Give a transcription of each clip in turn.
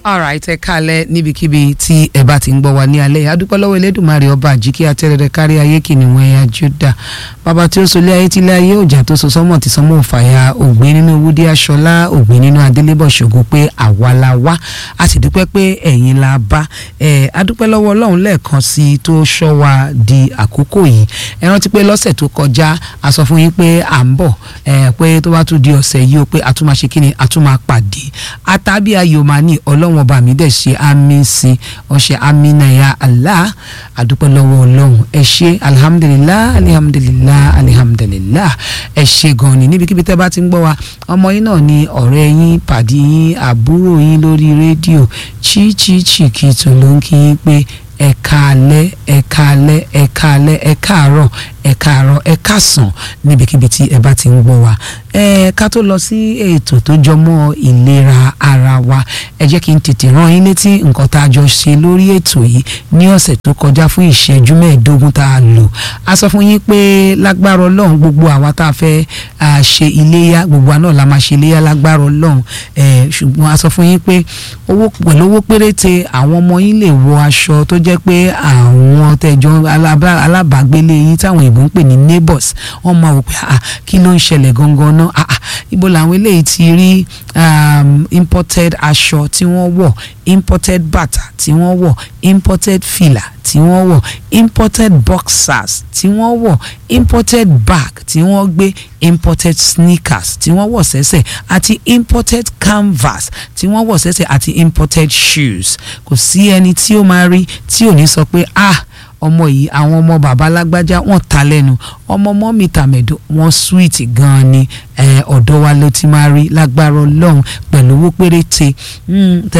Alright, ẹ kálẹ́ níbikíbi tí ẹ bá ti ń gbọ́ wa ní alẹ́. Adúpẹ́ lọ́wọ́ Elédùmarè ọba àjíkí atẹ́rẹrẹ kárí ayé kìnìún ẹ̀yà Júdà. Bàbá tí ó solé ayé tí ilé ayé òjà tó so sọ́mọ̀ tí sọ́mọ̀ òfàyà ògbé nínú Wúdí Aṣọlá ògbé nínú Adélébọ̀ Ṣògo pé àwa la wá. A sì dúpẹ́ pé ẹ̀yin la bá. Adúpẹ́ lọ́wọ́ Ọlọ́run lẹ́ẹ̀kan sí tó ṣọ́ wa di àkókò yìí. Ẹ rántí pé lọ́sẹ̀ tó kọjá a sọ fún yín pé à ń bọ̀ pé tó bá tún di ọ̀sẹ̀ yìí ó pé a tún máa ṣe kíni a tún máa pàdé. Àtàbí ayò máa ní Ọlọ́run ọba mi dẹ̀ ṣe àmì sí ọ̀ṣẹ̀ àmínà ya Allah. Àdúpẹ́ lọ́wọ́ Ọlọ́run ẹ ṣé alhamdulillah alhamdulillah alhamdulillah ẹ ṣé gan ni níbikíbi tẹ́ bá ti ń gbọ́ wa. Ọmọ yín náà ni ọ̀rẹ́ yín pàdí yín àbúrò yín lórí rédíò Chikito ló ń kí yín pé ẹ káalẹ́ ẹ káalẹ́ ẹ káalẹ́ ẹ káàárọ̀ ẹ káàárọ̀ ẹ káàsán níbikíbi tí ẹ bá ti ń gbọ́ wa. Ká tó lọ sí ètò tó jọmọ́ ìlera ara wa, ẹ jẹ́ kí n tètè rán yín létí nǹkan tá a jọ ṣe lórí ètò yìí ní ọ̀sẹ̀ tó kọjá fún ìṣẹ́jú 15 tá a lò. A sọ fún yín pé lágbára Ọlọ́run gbogbo àwa tá a fẹ́ ṣe iléyá gbogbo àná la máa ṣe iléyá lágbára Ọlọ́run. Ṣùgbọ́n a sọ fún yín pé pẹ̀lú owó péréte àwọn ọmọ yín lè wọ aṣọ tó jẹ́ pé àwọn tẹ̀jọ́ alábàágbélé yín táwọn ìbò ń pè ní neighbors wọ́n máa wò pé kí ló ń ṣẹlẹ̀ gangan náà ibo làwọn eléyìí ti rí imported aṣọ tí wọ́n wọ̀, imported bàtà tí wọ́n wọ̀, imported fìlà tí wọ́n wọ̀, imported boxers tí wọ́n wọ̀, imported bag tí wọ́n gbé, imported sneakers tí wọ́n wọ̀ sẹ́sẹ̀ àti imported canvas tí wọ́n wọ̀ sẹ́sẹ̀ àti imported shoes. Kò sí ẹni tí ó máa rí tí ò ní sọ pé ọmọ yìí àwọn ọmọ bàbá lágbájá wọ́n ta lẹ́nu, ọmọ mọ́mì tàmẹ̀dò wọ́n sweet gan ni. Ọ̀dọ̀ wa ló ti máa rí lágbára Ọlọ́run pẹ̀lú owó péréte. Tẹ́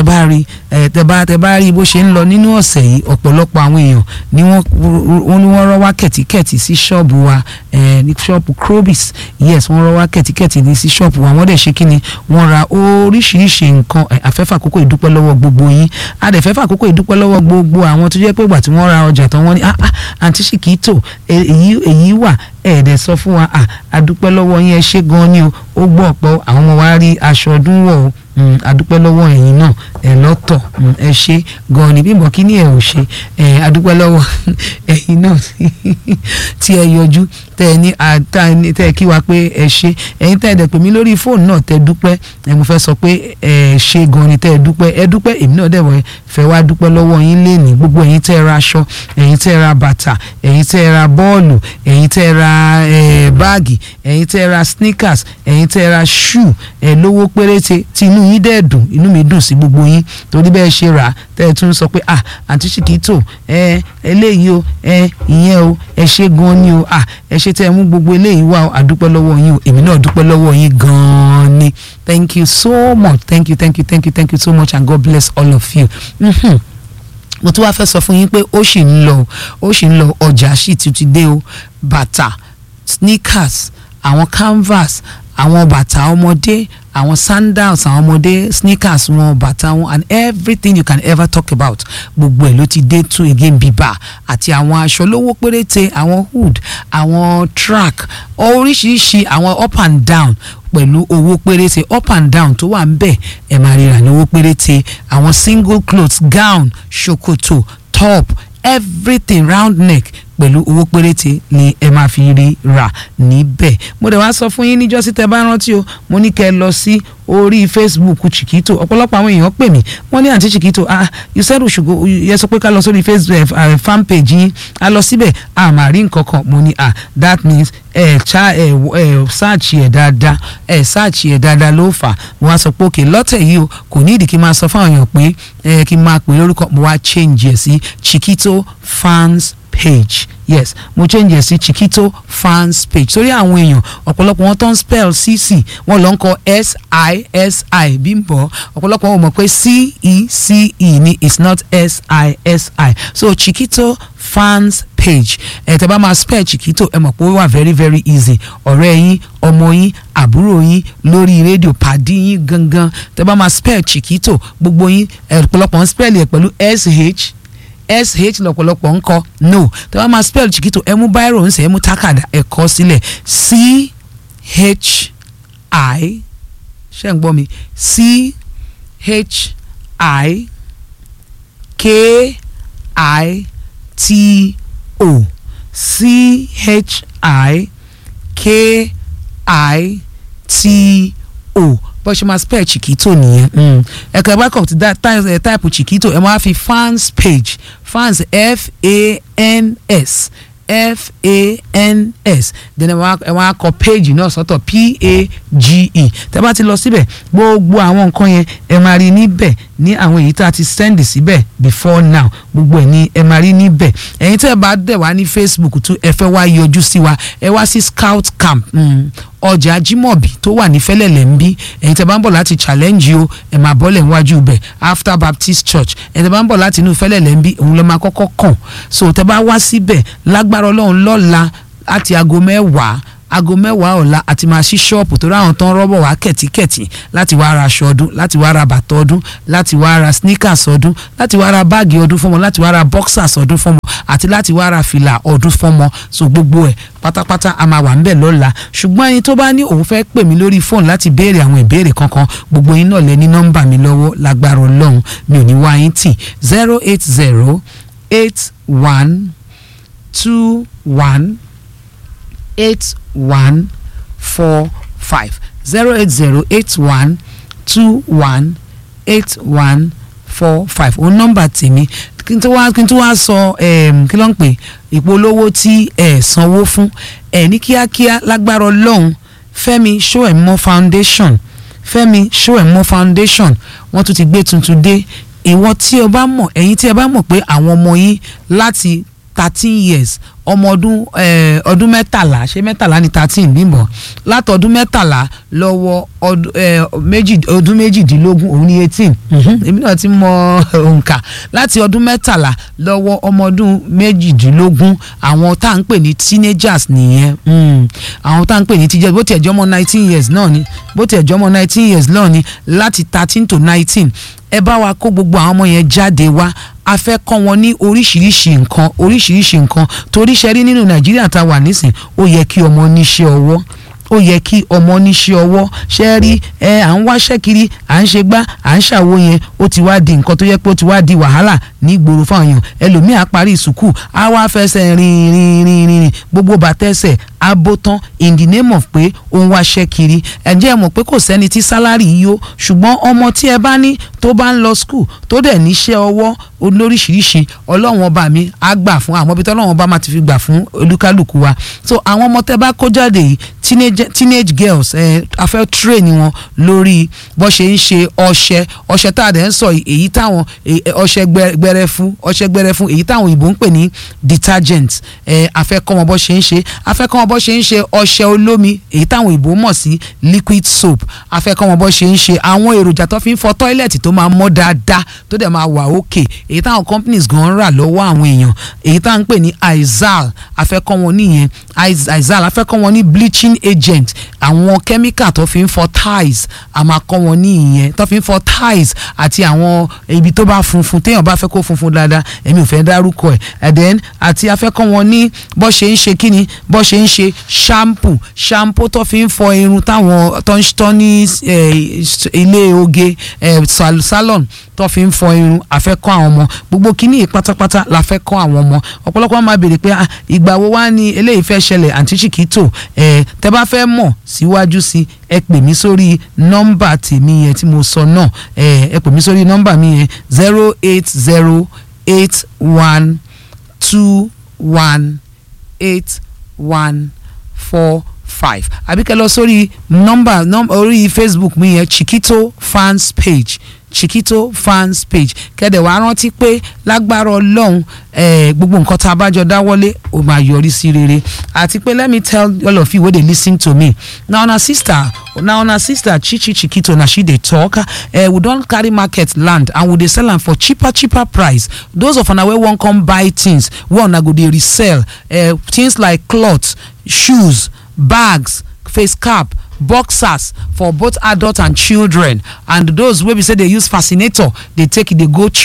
bá rí bó ṣe ń lọ nínú ọ̀sẹ̀ yìí ọ̀pọ̀lọpọ̀ àwọn èèyàn ni wọ́n rọ́ wá kẹ̀tíkẹ̀tí sí ṣọ́ọ̀bù wa ní ṣọ́ọ̀bù Crobis. Yes, wọ́n rọ́ wá kẹ̀tíkẹ̀tí ní sí ṣọ́ọ̀bù wa. Wọ́n dẹ̀ ṣe kí ni wọ́n ra oríṣiríṣi nǹkan. Àfẹ́fà àkókò ìdúpẹ́ lọ́wọ́ gbogbo yín. Adẹ̀fẹ́fà àkókò ìdúpẹ́ lọ́wọ́ gbogbo àwọn tó jẹ́ pé ìgbà tí wọ́n ra ọjà tán wọ́n ní àǹtí Chikito èyí wà ẹ̀ẹ́dẹ̀ sọ fún wa adúpẹ́ lọ́wọ́ yín ẹ ṣé gan ni o. Ó gbọ́ ọ̀pọ̀ àwọn ọmọ wa rí aṣọ ọdún wọ̀ o. Adúpẹ́ lọ́wọ́ ẹ̀yin náà lọ́tọ̀ ẹ ṣé gan ni bímbọ kí ni ẹ ò ṣe adúpẹ́ lọ́wọ́ ẹ̀yin náà tí ẹ yọjú tẹ́ kí wa pé ẹ ṣé. Ẹ̀yin tẹ́ ẹ dẹ̀ pè mí lórí fóònù náà tẹ́ dúpẹ́ mo fẹ́ sọ pé ẹ ṣé gan ni tẹ́ ẹ dúpẹ́ èmi náà dẹ̀ fẹ́ wá dúpẹ́ lọ́wọ́ yín lénìí. Gbogbo ẹ̀yin tẹ́ ra aṣọ, ẹ̀yin tẹ́ ra bàtà, ẹ̀yin tẹ́ ra bọ́ọ̀lù, ẹ̀yin tẹ́ ra báàgì, ẹ̀yin tẹ́ ra sneakers, ẹ̀yin tẹ́ ra shoe lówó péréte tí inú yín dẹ̀ dùn, inú mi dùn sí gbogbo yín torí bẹ́ẹ̀ ṣe rà tẹ́ ẹ tún sọ pé àǹtí Chikito eléyìí o ìyẹn o ẹ ṣé gan ni o ẹ ṣé tẹ́ ẹ mú gbogbo eléyìí wá o àdúpẹ́ lọ́wọ́ yín o èmi náà dúpẹ́ lọ́wọ́ yín gan ni. Thank you so much, thank you so much and God bless all of you. Mo tún wá fẹ́ sọ fún yín pé ó sì ń lọ ọjà sì ti dé o. Bàtà, sneakers, àwọn canvas, àwọn bàtà ọmọdé, àwọn sandals àwọn ọmọdé, sneakers wọn, bàtà wọn and everything you can ever talk about gbogbo ẹ̀ ló ti dé tún again bíbà àti àwọn aṣọ lówó péréte, àwọn hood, àwọn track oríṣiríṣi, àwọn up and down pẹ̀lú owó péréte. Up and down tó wà ń bẹ̀ ẹ̀ máa ríra ní owó péréte. Àwọn single clothes, gown, ṣòkòtò, top, everything round neck pẹ̀lú owó péréte ni ẹ máa fi rí rà níbẹ̀. Mo dẹ̀ wá sọ fún yín níjọ́sí tẹ́ bá rántí o, mo ní kẹ́ ẹ lọ sí orí Facebook Chikito. Ọ̀pọ̀lọpọ̀ àwọn èèyàn pè mí wọ́n ní àǹtí Chikito you said we should go, yẹ sọ pé ká lọ sórí Facebook fan page yín a lọ síbẹ̀ máa rí nǹkan kan. Mo ní that means search ẹ̀ dáadáa ló fà. Mo wá sọ pé òkè lọ́tẹ̀ yìí o kò ní ìdí kí n máa sọ fún àwọn èèyàn pé kí n máa pè lórúkọ. Mo wá change ẹ̀ sí Chikito fans page. Yes, mo change ẹ̀ sí Chikito fans page torí àwọn èèyàn ọ̀pọ̀lọpọ̀ wọn tó ń spell cc wọn lọ ń kọ sisi Bímbọ́. Ọ̀pọ̀lọpọ̀ wọn mọ̀ pé cece ni it's not sisi. So Chikito fans page tẹ́ bá máa spell Chikito ẹ mọ̀ pé ó wà very very easy. Ọ̀rẹ́ yín, ọmọ yín, àbúrò yín lórí rédíò pàdí yín gangan tẹ́ bá máa spell Chikito gbogbo yín ọ̀pọ̀lọpọ̀ ń spell ẹ̀ pẹ̀lú sh lọ́pọ̀lọpọ̀ ń kọ no tẹ́ bá máa spell Chikito ẹ mú bírò ń sẹ́ ẹ mú tákàdá ẹ kọ sílẹ̀ chi ṣé ń gbọ́ mi chi CHIKITO bó ṣe máa spell Chiquito nìyẹn ẹ̀ka ẹ̀ bá kọ̀ tí táìpù Chiquito ẹ̀ máa fi fans page fans FANS then ẹ wá kọ page náà sọ́tọ̀ PAGE tẹ́ bá ti lọ síbẹ̀ gbogbo àwọn nǹkan yẹn ẹ máa rí níbẹ̀ ní àwọn èyí tá a ti send síbẹ̀ before now gbogbo ẹ̀ ní ẹ máa rí níbẹ̀ ẹ̀yin tẹ́ bá dẹ̀ wá ní Facebook tún ẹ fẹ́ wá yọjú sí wa ẹ wá sí Scout Camp ọjà Jimobi tó wà ní Fẹ́lẹ́lẹ̀ ń bí ẹ̀yin tẹ́ bá ń bọ̀ láti challenge o ẹ máa bọ́lẹ̀ níwájú bẹ̀ After Baptist Church ẹ̀yin tẹ́ bá ń bọ̀ láti inú Fẹ́lẹ́lẹ̀ ń bí òun ló máa kọ́kọ́ kàn so tẹ́ bá wá síbẹ̀ lágbára Ọlọ́run lọ́la láti aago mẹ́wàá ọ̀la àti máa ṣí ṣọ́ọ̀pù tó ráhùn tán rọ́bọ̀ wá kẹ̀tíkẹ̀tí láti wá ra aṣọ ọdún láti wá ra bàtà ọdún láti wá ra sneakers ọdún láti wá ra báàgì ọdún fọ́mọ láti wá ra boxers ọdún fọ́mọ àti láti wá ra fìlà ọdún fọ́mọ so gbogbo ẹ̀ pátápátá a máa wà ńbẹ̀ lọ́la ṣùgbọ́n ẹni tó bá ní òun fẹ́ pè mí lórí fóònù láti béèrè àwọn ìbéèrè kankan gbogbo yín náà lẹ ní nọ́mbà mi lọ́wọ́ lágbára Ọlọ́run mi ò ní wá yín tì 08081218145 òun nọ́mbà tèmi kí n tó wá sọ kí ló ń pè ìpolówó tí ẹ sanwó fún ẹ ní kíákíá lágbára Ọlọ́run Fẹ́mi Show & More Foundation wọ́n tún ti gbé tuntun dé ìwọ tí o bá mọ̀ ẹ̀yin tí ẹ bá mọ̀ pé àwọn ọmọ yín láti 13 years ọmọ ọdún mẹ́tàlá ṣé mẹ́tàlá ní 13 bímbọ látọdún mẹ́tàlá lọ́wọ́ ọdún méjìdínlógún òun ní 18 èmi náà ti mọ òǹkà láti ọdún mẹ́tàlá lọ́wọ́ ọmọ ọdún méjìdínlógún àwọn tá à ń pè ní teenagers nìyẹn àwọn tá à ń pè ní teenagers bó tiẹ̀ jẹ́ ọmọ 19 years náà ni láti 13 to 19 ẹ bá wa kó gbogbo àwọn ọmọ yẹn jáde wá a fẹ́ kọ́ wọn ní oríṣiríṣi nǹkan torí ṣe rí nínú Nàìjíríà tá a wà nísìn ó yẹ kí ọmọ níṣẹ́ ọwọ́ ṣe rí à ń wáṣẹ́ kiri à ń ṣe gbá à ń ṣàwo yẹn ó ti wá di nǹkan tó yẹ pé ó ti wá di wàhálà ní gbòòrò fáwọn èèyàn ẹlòmíà parí sùkúù á wá fẹsẹ̀ rìn gbogbo bàtẹ́sẹ̀ abótán in the name of pé òun wáṣẹ́ kiri ǹjẹ́ ẹ mọ̀ pé kò sẹ́ni tí sálárì yìí ó ṣùgbọ́n ọmọ tí ẹ bá ní tó bá ń lọ skul tó dẹ̀ níṣẹ́ ọwọ́ olóríṣiríṣi Ọlọ́run ọba mi á gbà fún àwọn ibi tí Ọlọ́run ọba máa ti fi gbà fún olúkálùkù wa so àwọn ọmọ tẹ́ bá kó jáde yìí teenage girls a fẹ́ train wọn lórí bó ṣe ń ṣe ọṣẹ tá a dẹ̀ ń sọ èyí táwọn ọṣẹ gbẹrẹfun èyí táwọn òyìnbó ń pè ní detergent a fẹ́ kọ́ wọn bó ṣe ń ṣe ọṣẹ olómi èyí táwọn òyìnbó mọ̀ sí liquid soap a fẹ́ kọ́ wọn bó ṣe ń ṣe àwọn èròjà tó fi ń fọ tọ́ílẹ̀tì tó máa mọ́ dáadáa tó dẹ̀ máa wà òkè èyí táwọn companies gan rà lọ́wọ́ àwọn èèyàn èyí táwọn ń pè ní Izal a fẹ́ kọ́ wọn nìyẹn Izal a fẹ́ kọ́ wọn ní bleaching agent àwọn chemical tó fi ń fọ tiles a máa kọ́ wọn ní ìyẹn tó fi ń fọ tiles àti àwọn ibi tó bá funfun téèyàn bá fẹ́ kó funfun dáadáa èmi ò fẹ́ dárúkọ ẹ̀ and then àti a fẹ́ kọ́ wọn ní bó ṣe ń ṣe kíni bó ṣe ń ṣe shampoo tó fi ń fọ irun táwọn tó ní ilé oge salon tó fi ń fọ irun a fẹ́ kọ́ àwọn ọmọ gbogbo kíní pátápátá la fẹ́ kọ́ àwọn ọmọ ọ̀pọ̀lọpọ̀ máa béèrè pé ìgbà wo wá ní eléyìí fẹ́ ṣẹlẹ̀ àǹtí Chiquito tẹ́ bá fẹ́ mọ̀ síwájú sí ẹ pè mí sórí nọ́mbà tèmi yẹn tí mo sọ náà ẹ pè mí sórí nọ́mbà mi yẹn 08081218145 àbí kẹ́ lọ sórí nọ́mbà orí Facebook mi yẹn Chiquito fans page kẹ́dẹ̀ wá rántí pé lágbára Ọlọ́run gbogbo nǹkan tá a bá jọ dáwọ́lé ó máa yọrí sí rere àti pé let me tell all of you wey dey listen to me na una sister Chiquito na she dey talk we don carry market land and we dey sell am for cheaper price those of una wey wan come buy things wey una go dey resell things like cloth shoes bags face cap boxers for both adults and children and those wey be say dey use fascinator dey take e dey go church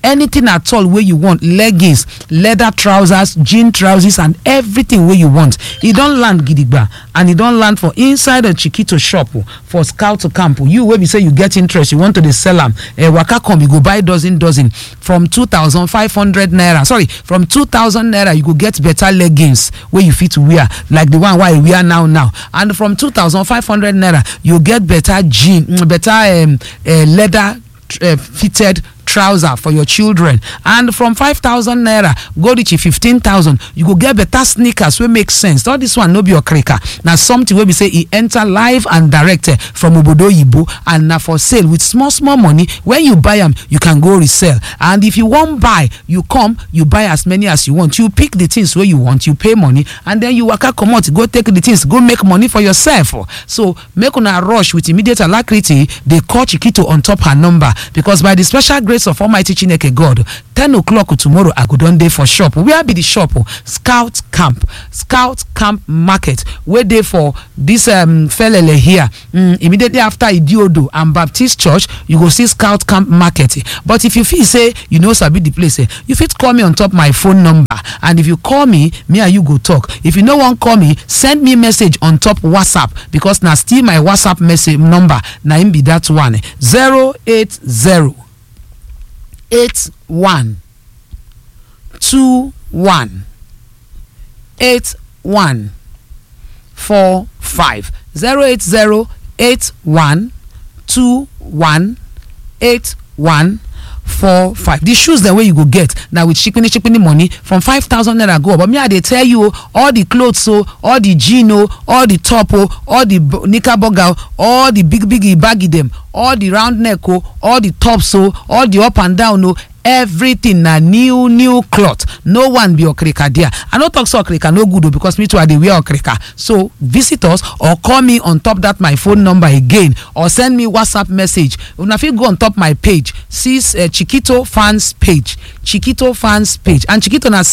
anything at all wey you want, leggings, leather trousers, jean trousers and everything wey you want. E don land gidigba and e don land for inside a Chiquito shop for Scout Camp. You wey be say you get interest, you want to dey sell am, waka come, you go buy dozen from 2,500 naira. Sorry, from 2,000 naira you go get better leggings wey you fit wear like the one wey I wear now, and from 2,500 naira you get better jean, better leather fitted trouser for your children, and from 5,000 naira go reach 15,000 you go get better sneakers wey make sense. All this one no be okrika, na something wey be say e enter live and direct from obodo oyibo and na for sale with small money. When you buy am you can go resell, and if you wan buy, you come, you buy as many as you want, you pick the things wey you want, you pay money, and then you waka comot go take the things, go make money for yourself. So make una rush with immediate alacrity, dey call Chiquito on top her number, because by the special grace of Almighty Chineke God, 10 o'clock tomorrow I go don dey for shop. Where be the shop? Scout Camp Market, wey dey for this felele here, immediately after Idiodo and Baptist Church. You go see Scout Camp Market. But if you feel say you know sabi the place, you fit call me on top my phone number, and if you call me and you go talk. If you no wan call me, send me message on top WhatsApp, because na still my WhatsApp message number na im be that one, 080 81 21 81 45 080 81 21 81 45. The shoes the way you go get now with shikini money from 5,000 naira go. But me I dey tell you, all the clothes, so all the jean, all the top, all the knickerbocker, all the big baggy them, all the round neck, all the tops, all the up and down, everything na new cloth. No one be okrika there. I no talk so okrika no good because me too I dey wear okrika. So visit us or call me on top that my phone number again, or send me WhatsApp message. Una fit go on top my page, see Chiquito fans page, and Chiquito na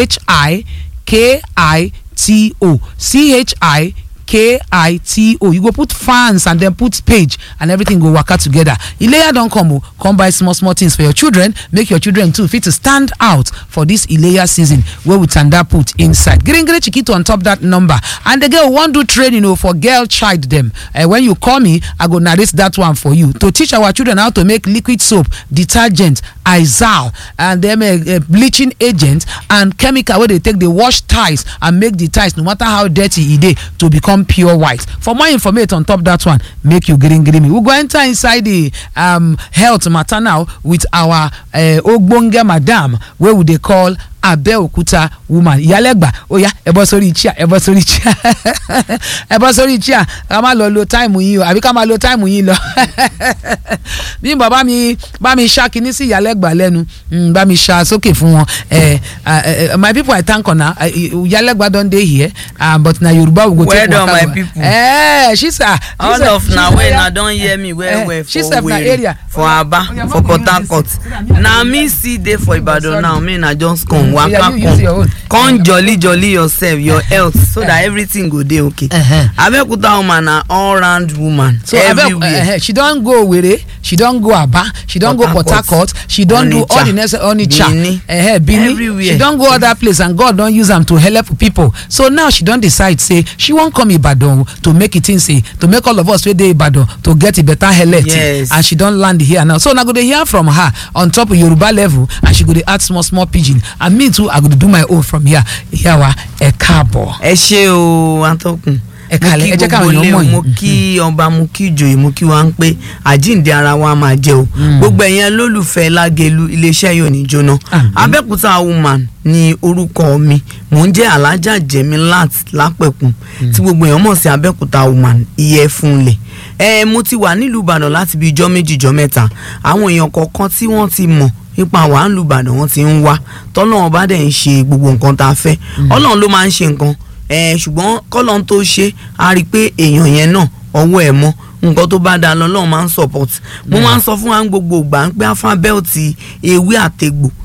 CHIKITO. You go put fans and then put page, and everything go work out together. Ileya don come buy small things for your children. Make your children too fit to stand out for this Ileya season where we tanda put inside. Green Chiquito on top that number. And the girl want do training for girl child them. When you call me, I go narrate that one for you to teach our children how to make liquid soap, detergent, Izal, and them bleaching agent and chemical where they take the wash ties and make the ties, no matter how dirty it is, to become pure white. For more information on top that one, make you green me. We'll go enter inside the health matter now with our Ogbonge madam, where would they call Abeokuta woman. Yalegba, oh yeah, ebo sori chia. Kama lo time yin o, àbí kama lo time yin lo. Bí bàbá mi bá mi sha kini sí Yalegba lẹ́nu, bá mi sha sókè fún wọn. My people I thank ona. Yalegba don dey here, but na Yoruba we go take one. Where my people? She's all of now when I don't hear me where for area for Aba for Port Harcourt. Now me see dey for Ibadan now, me na just come waka come jolly yourself, your health, so that everything go dey okay. Abeokuta woman na all round woman. So everywhere. She don't go Were, she don't go Aba, she don't go Port Harcourt, she don't do all the necessary Onitsha, Bini. Everywhere. She don't go other place, and God don't use them to help people. So now she don't decide say she won't come Ibadan to make it say to make all of us wey dey Ibadan to get a better health. Yes. And she don't land here now. So now go to hear from her on top of Yoruba level, and she go to add small pidgin, and me too I go to do my own from here. Here wa e káàbọ̀. Ẹ ṣé o Atọ́kùn. Ẹ kálẹ́, ẹ jẹ́ ká yan mọ̀ yín. Mo kí ọba, mo kí ìjòyè, mo kí wa ń pé àjíǹde ara wa máa jẹ́ o. Gbogbo ẹ̀yin olólùfẹ́ Lágelú, iléeṣẹ́ yóò ní jóná. Abẹ́òkúta woman ni orúkọ mi. Mo ń jẹ́ Alájà Jemilat Lápẹ̀kún, tí gbogbo èèyàn mọ̀ sí Abẹ́òkúta woman Ìyẹ̀fúnlẹ̀. Mo ti wà nílùú Ìbàdàn láti bí ijọ́ méjì ijọ́ mẹ́ta. Àwọn èèyàn kọ̀ọ̀kan tí wọ́n ti mọ̀ nípa wà ń lu Ìbàdàn wọ́n ti ń wá, tọ́lọ́run bá dẹ̀ ń ṣe gbogbo nǹkan tá a fẹ́. Ọlọ́run ló máa ń ṣe nǹkan, ṣùgbọ́n kọ́lọ́run tó ṣe a rí i pé èèyàn yẹn náà ọwọ́ ẹ̀ mọ́, nǹkan tó bá da lọ́lọ́run máa ń support. Mo máa ń sọ fún wa gbogbo ìgbà ń pé Alphabet ewé àtegbò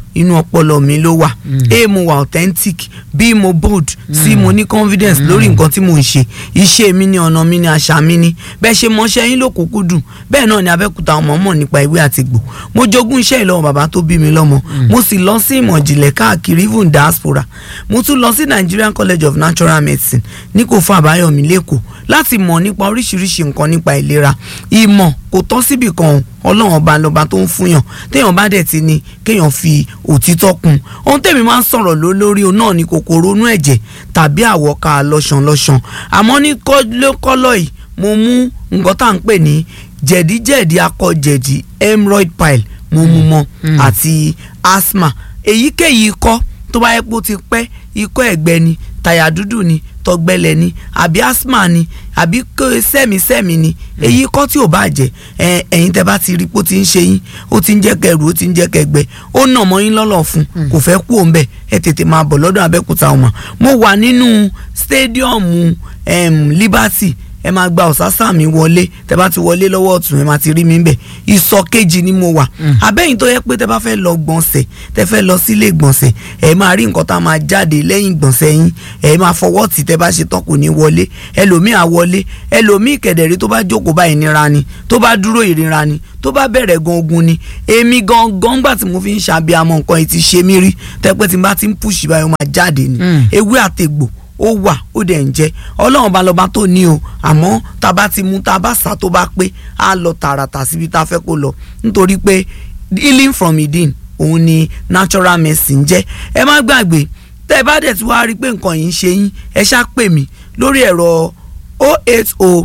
inú ọpọlọ mi ló wà. A, mo wà authentic. B, mo bold. C, mo ní confidence lórí nǹkan tí mo ń ṣe. Iṣẹ́ mi ni, ọ̀nà mi ni, àṣà mi ni. Bẹ́ẹ̀ ṣe mọṣẹ́ yín lókùnkùn dùn bẹ́ẹ̀ náà ni Abẹ́òkúta ọmọ mọ̀ nípa ìwé àti ìgbò. Mo jogún iṣẹ́ ìlọ́wọ́ bàbá tó bí mi lọ́mọ. Mo sì lọ sí ìmọ̀ ìjìnlẹ̀ káàkiri even diaspora. Mo tún lọ sí Nigerian College of Natural Medicine ní Kòfó Àbáyọ̀mí lẹ́kọ̀ọ́ láti mọ̀ nípa oríṣiríṣi nǹkan nípa ìlera. Ìmọ̀ kò tọ́ síbì kan, Ọlọ́run ọba lọ́ba tó ń fúnyàn. Téèyàn bá dẹ̀ ti ní kéèyàn fi òtítọ́ kún. Ohun tèmi máa ń sọ̀rọ̀ lórí o náà ni kòkòrò inú ẹ̀jẹ̀ tàbí àwọ̀ká lọ́ṣanlọ́ṣan. Àmọ́ ní kọ́lọ́ yìí mo mú nǹkan tá à ń pè ní jẹ̀díjẹ̀dí akọ̀jẹ̀dí hemorrhoid pile mo mú mọ́ àti asthma. Èyíkéyìí ikọ́ tó bá yẹ pé ó ti pẹ́, ikọ́ ẹ̀gbẹ ni, tàyà dúdú ni, tọ̀gbẹlẹ̀ ni, àbí asthma ni, àbí sẹ́mi ni, èyí ikọ́ tí ò bá jẹ́ ẹ̀yin tẹ́ bá ti rí pé ó ti ń ṣe yín, ó ti ń jẹ́ kẹrù, ó ti ń jẹ́ kẹgbẹ́, ó nà mọ́ yín lọ́lọ́ fún, kò fẹ́ kú òun bẹ̀, ẹ tètè máa bọ̀ lọ́dọ̀ Abẹ́òkúta ọmọ. Mo wà nínú stadium Liberty, ẹ máa gba ọ̀sásà mi wọlé, tẹ bá ti wọlé lọ́wọ́ ọ̀tún ẹ máa ti rí mi bẹ̀. Ìsọ̀ kejì ni mo wà. Abẹ́yìn tó yẹ pé tẹ bá fẹ́ lọ gbọ̀nsẹ̀, tẹ fẹ́ lọ sílé gbọ̀nsẹ̀, ẹ máa rí nǹkan tá a máa jáde lẹ́yìn gbọ̀nsẹ̀ yín, ẹ máa fọwọ́ tì tẹ bá ṣe tán kò ní wọlé. Ẹlòmíì á wọlé, ẹlòmíì kẹ̀dẹ̀rí tó bá jókòó bá ìnira ni, tó bá dúró ìrira ni, tó bá bẹ̀rẹ̀ gan ogun ni. Èmi gangan gbà tí mo fi ń ṣàbíamọ nǹkan yìí ti ṣe mí rí, tẹ pé tí n bá ti ń pùṣì báyìí ó máa jáde ni. Ewé àtegbò ó wà, ó dẹ̀ ń jẹ́. Ọlọ́run bá lọ́ba tó ní o, àmọ́ tá a bá ti mú, tá a bá sá tó bá pé á lọ tààràtà síbi tá a fẹ́ kó lọ, nítorí pé healing from within òun ni natural medicine jẹ́. Ẹ má gbàgbé, tẹ́ ẹ bá dẹ̀ tí wàá rí pé nǹkan yìí ń ṣe yín, ẹ ṣá pè mí lórí ẹ̀rọ 080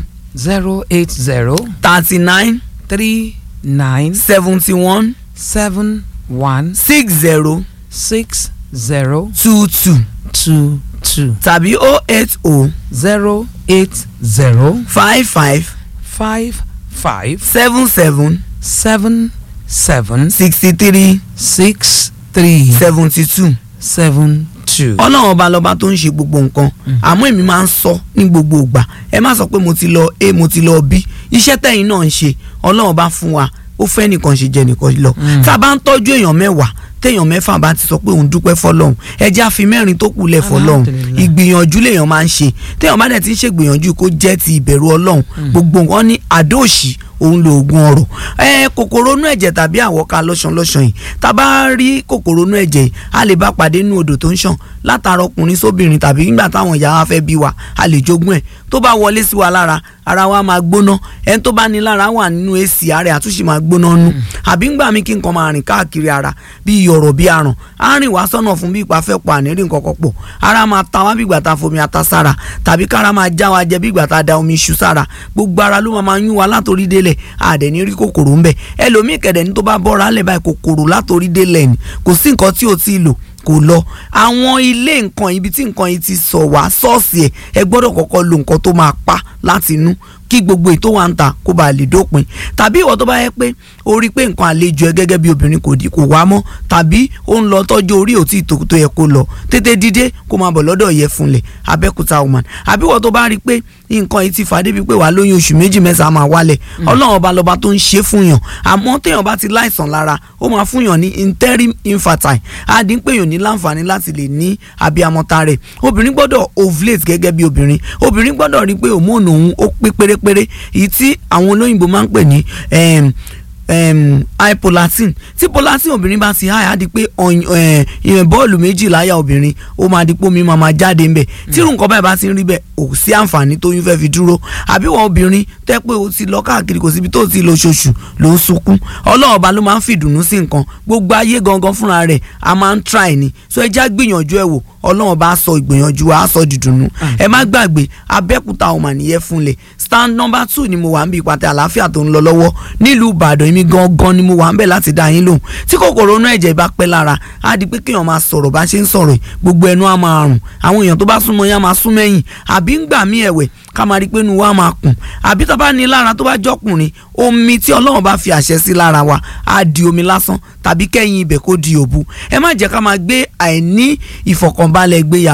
080 39 39 71 71 60 60 22 22 tàbí 080 080 55 55 77 77 63 63 72. 72. Ọlọ́run ọba lọ́ba tó ń ṣe gbogbo nǹkan, àmọ́ èmi máa ń sọ ní gbogbo ìgbà, ẹ má sọ pé mo ti lọ A, mo ti lọ B. Iṣẹ́ tẹ̀yin náà ń ṣe, Ọlọ́run ọba fún wa, ó fẹ́ nìkan ṣe jẹ nìkan lọ. Tá a bá ń tọ́jú èèyàn mẹ́wàá, téèyàn mẹ́fà bá ti sọ pé òun dúpẹ́ fọlọ́hún, ẹ jẹ́ àfi mẹ́rin tó kù lẹ̀ fọlọ́hún. Ìgbìyànjú lèèyàn máa ń ṣe, téèyàn bá dẹ̀ ti ń ṣe gbìyànjú kó jẹ́ ti ìbẹ̀rù Ọlọ́run. Gbogbo nǹkan ní àdóòṣì òun lo oògùn ọrọ̀. Kòkòrò inú ẹ̀jẹ̀ tàbí àwọ̀ká lọ́ṣanlọ́ṣan yìí, tá a bá rí kòkòrò inú ẹ̀jẹ̀ yìí, a lè bá pàdé nínú odò tó ń ṣàn látara ọkùnrin sóbìnrin, tàbí nígbà táwọn ìyá wa fẹ́ bí wa, a lè jogún ẹ̀. Tó bá wọlé sí wa lára, ara wa máa gbóná. Ẹni tó bá ní lára wà nínú èsì ààrẹ àtúnṣe máa gbóná nú. Àbí ńgbà mi kí nǹkan máa rìn káàkiri ara bí ọ̀rọ̀ bí aràn, á rìn wá sọ́nà fún bí ipa fẹ́ pọ̀ àníri nǹkan kan pọ̀. Ara máa ta wá bí ìgbà tá a fomi ata sára, tàbí kára máa já wa jẹ bí ìgbà tá a da omi iṣu sára. Gbogbo ara ló máa yún wa látòrí délẹ̀, àdẹ̀ní rí kòkòrò ńbẹ̀. Ẹlòmíì kẹ̀dẹ̀ ní tó bá bọ́ra lẹ̀ báyìí kòkòrò látòrí délẹ̀ ni, kò sí nǹkan tí ò tí ì lò kò lọ. Àwọn ilé nǹkan ibi tí nǹkan yìí ti sọ wá sọ́ọ̀sì ẹ gbọ́dọ̀ kọ́kọ́ lo nǹkan tó máa pa láti inú kí gbogbo ètò wa ń ta kó bá lè dópin. Tàbí ìwọ tó bá yẹ pé o rí pé nǹkan àlejò ẹ gẹ́gẹ́ bí obìnrin kò wá mọ́, tàbí ó ń lọ tọ́jú orí òtí tó yẹ kó lọ, tètè dìde kó máa bọ̀ lọ́dọ̀ Ìyẹ̀fúnlẹ̀ Abẹ́òkúta woman. Àbí ìwọ tó bá rí pé nǹkan yìí ti fà débi pé wà lóyún oṣù méjì mẹ́sàn-án máa wálẹ̀, Ọlọ́run ọba lọ́ba tó ń ṣe fún yàn. Àmọ́ téèyàn bá ti láìsàn lára, ó máa fún yàn ní interim infertile, á dín pé yàn ní láǹfààní láti lè ní abiyamọta rẹ̀. Obìnrin gbọ́dọ̀ ovulate gẹ́gẹ́ bí obìnrin, obìnrin gbọ́dọ̀ rí pé hormone òun ó pé pérépéré, èyí tí àwọn olóyìnbó máa ń pè ní high prolactin. Tí prolactin obìnrin bá ti high, á di pé bọ́ọ̀lù méjì láyà obìnrin ó máa di pé omi máa jáde ńbẹ̀. Tí irú nǹkan báyìí bá ti ń rí bẹ́ẹ̀, ò sí àǹfààní tó yún fẹ́ fi dúró. Àbí wọ́n obìnrin tẹ́ pé o ti lọ káàkiri, kò síbi tó ti lọ ṣoṣù ló ń sunkún. Ọlọ́run ọba ló máa ń fìdùnnú sí nǹkan, gbogbo ayé gangan fúnra rẹ̀ a máa ń try ni. So ẹ já gbìyànjú ẹ wò, Ọlọ́run bá sọ ìgbìyànjú wa á sọ dìdùnnú. Ẹ má gbàgbé Abẹ́òkúta woman Ìyẹ̀fúnlẹ̀ stand number 2 ni mo wà ń bí ìpàtẹ àlàáfíà tó ń lọ lọ́wọ́ nílùú Ìbàdàn. Èmi gangan ni mo wà ń bẹ̀ láti dá yín lóhùn. Tí kòkòrò inú ẹ̀jẹ̀ bá pẹ́ lára, á di pé kéèyàn máa sọ̀rọ̀ bá ṣe ń sọ̀rọ̀, gbogbo ẹnu á máa rùn, àwọn èèyàn tó bá súnmọ́ yá máa sún mẹ́yìn, àbí ń gbà mí ẹ̀wẹ̀ ká máa rí pé inú wa máa kùn, àbí tá bá ní lára tó bá jọkùnrin, omi tí Ọlọ́run bá fi àṣẹ sí lára wa á di omi lásán, tàbí kẹ́yìn ibẹ̀ kó di òbu. Ẹ má jẹ́ ká máa gbé àìní ìfọ̀kànbalẹ̀ gbéyàwó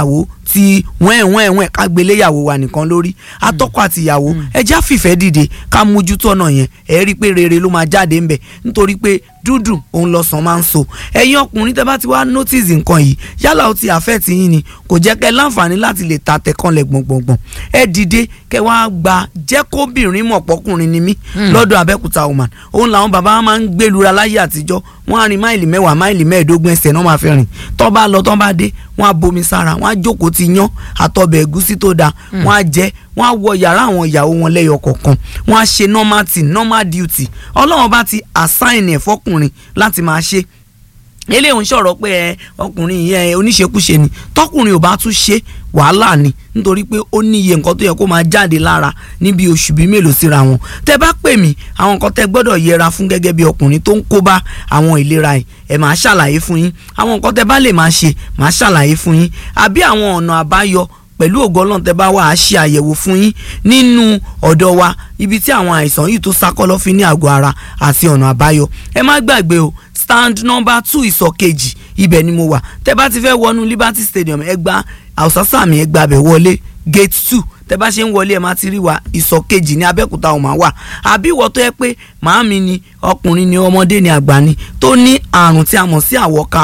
ti wẹ́n ká gbélé ìyàwó wa nìkan lórí. Atọ́kọ àti ìyàwó ẹ já fìfẹ́ dìde ká mójútó ọ̀nà yẹn ẹ rí i pé rere ló máa jáde ńbẹ̀ nítorí pé dúdùn òun lọ́sàn máa ń so. Ẹ̀yin ọkùnrin tẹ́ bá ti wá notice nǹkan yìí yálà ó ti affect yín ni kò jẹ́ kẹ́ láǹfààní láti lè ta tẹ̀kànlẹ̀ gbọ̀ngbọ̀ngbọ̀n ẹ dìde kẹ́ wá gba jẹ́ kóbìnrin mọ̀ pọ́kùnrin ni mí lọ́dọ̀ Abẹ́òkúta woman. Òun làwọn bàbá wa máa ń gbélura láyé àtijọ́ wọ́n á rìn máìlì 10 máìlì 15 ẹsẹ̀ náà máa fi rìn tó bá lọ tó bá dé wọ́n á bomi sára wọ́n á jókòó ti yán àtọbẹ̀ ẹ̀gúsí tó dáa wọ́n á jẹ wọ́n á wọ yàrá àwọn ìyàwó wọn lẹ́yọ kọ̀ọ̀kan wọ́n á ṣe normal duty Ọlọ́run bá ti assign ẹ̀ fọkùnrin láti máa ṣe. Eléyìí ń sọ̀rọ̀ pé ọkùnrin yẹn oníṣekúṣe ni tọkùnrin ò bá tún ṣe wàhálà ni nítorí pé ó ní iye nǹkan tó yẹ kó máa jáde lára níbi oṣù bíi mélòó síra wọn. Tẹ́ bá pè mí àwọn nǹkan tẹ́ gbọ́dọ̀ yẹra fún gẹ́gẹ́ bí ọkùnrin tó ń kó bá àwọn ìlera yìí ẹ máa ṣàlàyé fún yín àwọn nǹkan tẹ́ bá lè máa ṣe máa ṣàlàyé fún yín àbí àwọn ọ̀nà àbáyọ pẹ̀lú ògo Ọlọ́run tẹ́ bá wà á ṣe àyẹ̀wò fún yín nínú ọ̀dọ̀ wa ibi tí àwọn àìsàn yìí tó sákọ́lọ́ fi ní àgọ́ ara àti ọ̀nà àbáyọ. Ẹ má gbàgbé o stand number 2 ìsọ̀ kejì ibẹ̀ ni mo wà tẹ́ bá ti fẹ́ wọnú Liberty Stadium ẹ gba àwòsásàmì ẹ gbàbẹ̀ wọlé gate 2 tẹ́ bá ṣe ń wọlé ẹ máa ti rí wa ìsọ̀ kejì ní Abẹ́òkúta ọmọ wà àbí ìwọ tó yẹ pé màámi ni ọkùnrin ni ọmọdé ni àgbà ni tó ní àrùn tí a mọ̀ sí àwọ̀ká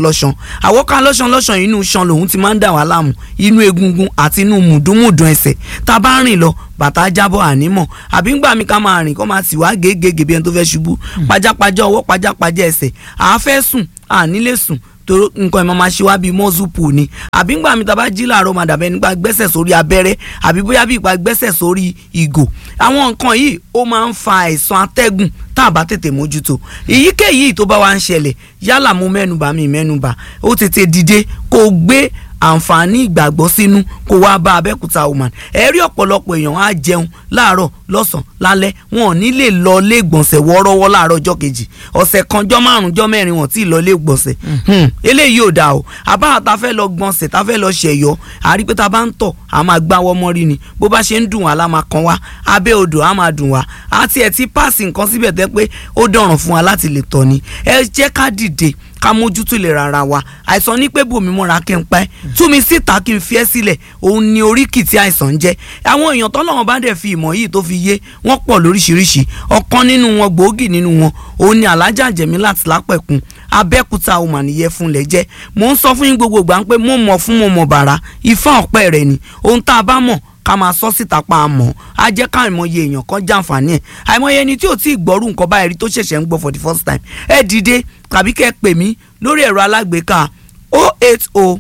lọ́ṣan inú ṣan lòun ti máa ń dà wá láàmú inú egungun àti inú mùdúnmùdún ẹsẹ̀ tá a bá rìn lọ bàtà jábọ̀ ànímọ̀ àbí ń gbà mí ká máa rìn kó máa tì wá gègé bí ẹni tó fẹ́ ṣubú pajápajá ọwọ́ pajápajá ẹsẹ̀ àá fẹ́ sùn ànílé sùn tó nǹkan ẹ̀ máa ṣe wá bíi mọ́sùpù ni àbí ńgbà mi tàbá jí làárọ̀ máa dàbẹ́ nípa gbẹ́sẹ̀ sórí abẹ́rẹ́ àbí bóyá bí ipa gbẹ́sẹ̀ sórí ìgò àwọn nǹkan yìí ó máa ń fa àìsàn atẹ́gùn tá a bá tètè mójútó èyíkéyìí tó bá wá ń ṣẹlẹ̀ yálà mo mẹ́nubà ó tètè dìde kó gbé àǹfààní ìgbàgbọ́ sínú kó wá bá Abẹ́òkúta woman ẹ rí ọ̀pọ̀lọpọ̀ èèyàn á jẹun láàárọ̀ lọ́sàn lálẹ́ wọn ò ní lè lọ ilé ìgbọ̀nsẹ̀ wọ́ọ́rọ́wọ́ láàárọ̀ ọjọ́ kejì ọ̀sẹ̀ kan jọ́ 5 jọ́ 4 wọn tí ì lọ ilé ìgbọ̀nsẹ̀ eléyìí ò dáa o àbáwá ta fẹ́ lọ gbọ̀nsẹ̀ ta fẹ́ lọ ṣẹ̀yọ́ àrí pé ta bá ń tọ̀ a máa gbáwọ́ mọ́rí ni bó bá ṣe ń dùn wá la máa kan wá abẹ́ odò a máa dùn wá àti ẹ̀ ti páàsì nǹkan síbẹ̀ tẹ́ pé ó dọ̀ràn fún wa láti lè tọ̀ ni ẹ jẹ́ ká dìde ká mójútó lè rárá wa àìsàn ní pé bòmí mọ́ra kí n pa ẹ́ tú mi síta kí n fi ẹ́ sílẹ̀ òun ni oríkì tí àìsàn ń jẹ́ àwọn èèyàn tọ́lọ́run bá dẹ̀ fi ìmọ̀ yìí tó fi yé wọ́n pọ̀ lóríṣiríṣi ọ̀kan nínú wọn gbòógì nínú wọn òun ni Alájà Jẹ̀mílát Lápẹ̀kún Abẹ́òkúta woman yẹ fún lẹ jẹ́ mò ń sọ fún yín gbogbo ìgbà pé mo mọ̀ bàrà ifá ọ̀pẹ rẹ̀ ni ohun tá a bá mọ̀ ká máa sọ síta pa àmọ́ á jẹ́ ká àìmọye èèyàn kan jàǹfààní ẹ̀ àìmọye ẹni tí ò tí ì gbọ́rú nǹkan báyìí rí tó ṣẹ̀ṣẹ̀ ń gbọ́ for the first time ẹ dìde tàbí kẹ́ ẹ pè mí lórí ẹ̀rọ alágbèéká 080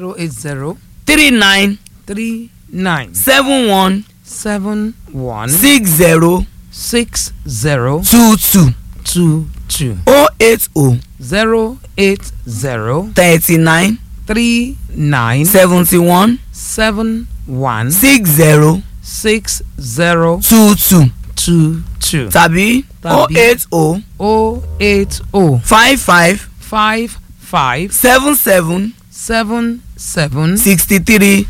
39 71 60 22 080 39 71 60 22 tàbí 080 55 77 63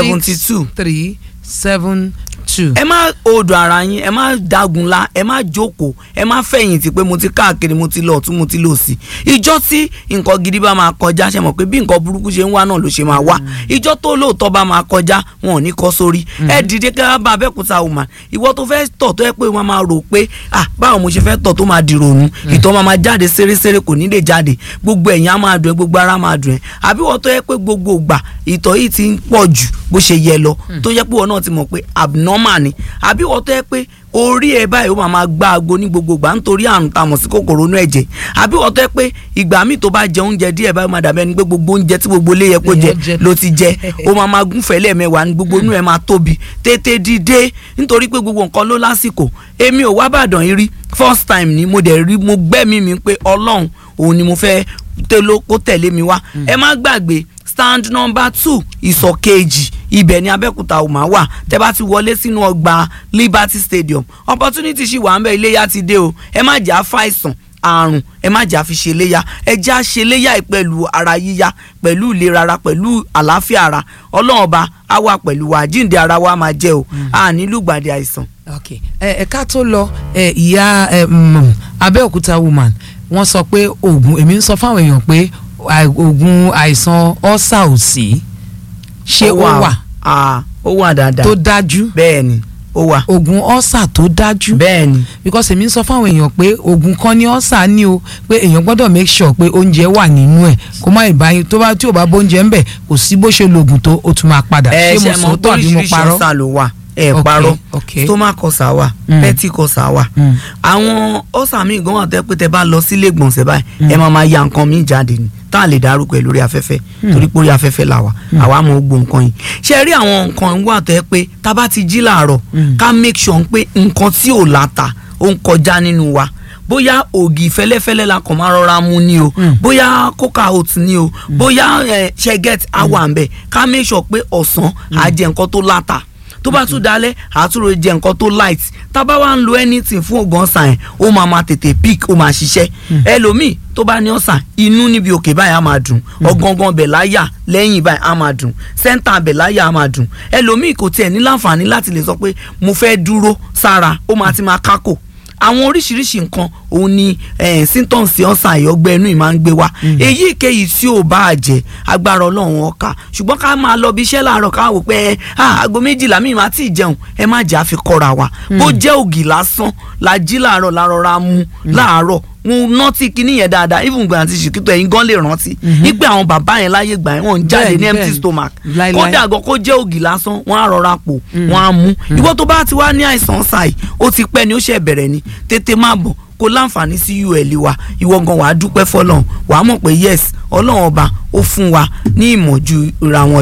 72 ẹ má odò ara yín ẹ má dagunlá ẹ má jókòó ẹ má fẹ̀yìntì pé mo ti káàkiri mo ti lọ ọ̀tún mo ti lọ sí ìjọ tí nǹkan gidi bá máa kọjá ṣe mọ̀ pé bí nǹkan burúkú ṣe ń wá náà ló ṣe máa wá ìjọ tó lóòótọ́ bá máa kọjá wọn ò ní kọ́ sórí ẹ dìde kẹ́ bá Abẹ́òkúta woman ìwọ tó fẹ́ tọ̀ tó yẹ pé wọ́n máa rò pé báwo mo ṣe fẹ́ tọ̀ tó máa dìrònú ìtọ̀ máa jáde ṣeréṣeré kò ní lè jáde gbogbo ẹ̀yìn á máa dùn ẹ́ gbogbo ara máa dùn ẹ́ àbí wọ́n tó yẹ pé gbogbo ìgbà ìtọ̀ yìí ti ń pọ̀ jù bó ṣe yẹ lọ tó yẹ pé wọ́n náà ti mọ̀ pé abnormal ni àbí wọ́n tó yẹ pé orí ẹ báyìí ó máa gbá aago ní gbogbo ìgbà nítorí àrùn tá a mọ̀ sí kòkòrò inú ẹ̀jẹ̀ àbí wọ́n tó yẹ pé ìgbà míì tó bá jẹ oúnjẹ díẹ̀ báyìí máa dàbẹ́ ni pé gbogbo oúnjẹ tí gbogbo ilé yẹ kó jẹ ló ti jẹ ó máa gúnfẹ̀ lẹ́ẹ̀mẹ́wàá ní gbogbo inú ẹ̀ máa tóbi tètè dìde nítorí pé gbogbo nǹkan ló lásìkò èmi ò wá bàdàn yìí rí first time ni mo dẹ̀ rí mo gbẹ́mí mi pé Ọlọ́run òun ni mo fẹ́ kó tẹ̀lé mi wá ẹ má gbàgbé stand number 2 ìsọ̀ kejì ibẹ̀ ni Abẹ́òkúta woman wà tẹ́ bá ti wọlé sínú ọgbà Liberty Stadium opportunity ṣì wà ń bẹ iléyà ti dé o ẹ má jà fàìsàn àrùn ẹ má jà fi ṣe léyà ẹ já ṣe léyà pẹ̀lú ara yíyá pẹ̀lú ìlera ara pẹ̀lú àlàáfíà ara Ọlọ́run ọba á wà pẹ̀lú wa jíǹde ara wa máa jẹ́ o a nílùú gbàdé àìsàn. ok ká tó lọ ìyá Abẹ́òkúta woman wọ́n sọ pé oògùn èmi ń sọ fáwọn èèyàn pé oògùn àìsàn ọ́sà ò sí. ṣé ó wà ó wà dáadáa tó dájú bẹ́ẹ̀ ni ó wà oògùn ọ́sà tó dájú bẹ́ẹ̀ ni because èmi ń sọ fáwọn èèyàn pé oògùn kan ní ọ́sà ní o pé èèyàn gbọ́dọ̀ make sure pé oúnjẹ wà nínú ẹ̀ kó má ìbáyé tí ò bá bóúnjẹ ń bẹ̀ kò sí bó ṣe lo oògùn tó o tún máa padà ṣé mo sọ tó àbí mo parọ́ ọ̀sà ló wà parọ́ stomach ọ̀sà wà peptic ọ̀sà wà àwọn ọ̀sà míì gan wà tẹ́ pé tẹ́ bá lọ sílé ìgbọ̀nsẹ̀ báyìí ẹ máa ya nǹkan míì jáde ni tá a lè dárúkọ ẹ lórí afẹ́fẹ́ torí pé orí afẹ́fẹ́ là wà àwa mọ̀ gbogbo nǹkan yìí ṣe rí àwọn nǹkan wà tẹ́ pé tá a bá ti jí làárọ̀ ká make sure pé nǹkan tí ò láta ó ń kọjá nínú wa bóyá ògì fẹ́lẹ́fẹ́lẹ́ la kàn máa rọra mu ni o bóyá coca oat ni o bóyá ṣẹ́gẹ́t àwa ń bẹ̀ ká make sure pé ọ̀sán á jẹ nǹkan tó láta tó bá tún dalẹ̀ àtúrò jẹ nǹkan tó light tá bá wá ń lo anything fún ògùn ọ̀sà yẹn ó máa tètè pick ó máa ṣiṣẹ́ ẹlòmíì tó bá ní ọ̀sà inú níbi òkè báyìí á máa dùn ọ̀gangan bẹ̀ láyà lẹ́yìn báyìí á máa dùn center bẹ̀ láyà á máa dùn ẹlòmíì kò tiẹ̀ ní láǹfààní láti lè sọ pé mo fẹ́ dúró sára ó máa ti máa kákò àwọn oríṣiríṣi nǹkan òun ni symptoms ọ̀sà ìyọ́gbẹ́ inú yìí máa ń gbé wá èyíkéyìí tí ò bá jẹ́ agbára ọlọ́run ọ̀ka ṣùgbọ́n ká máa lọ bí iṣẹ́ láàárọ̀ ká wò pé aago 12 mi máa tí ì jẹun ẹ má jà fi kọ́ra wa bó jẹ́ ògì lásán la jí láàárọ̀ lárọra mu láàárọ̀ mo rántí kinní yẹn dáadáa even gbà àti ṣìkìtò ẹ̀yin gan lè rántí wípé àwọn bàbá yẹn láyé gbà wọ́n ń jáde ní empty stomach kódà gan kó jẹ́ ògì lásán wọ́n á rọra pò wọ́n á mú ìwọ tó bá ti wá ní àìsàn ṣáì ó ti pẹ́ ni ó ṣe bẹ̀rẹ̀ ni tètè má bọ̀ kó láǹfààní sí UL wa ìwọ gan wàá dúpẹ́ fọlọ́run wàá mọ̀ pé yes ọlọ́run ọba ó fún wa ní ìmọ̀ ju ra wọn